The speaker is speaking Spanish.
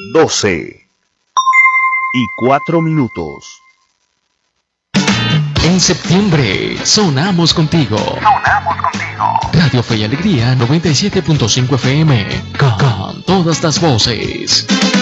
12:04. En septiembre, sonamos contigo. Radio Fe y Alegría 97.5 FM. Con todas las voces.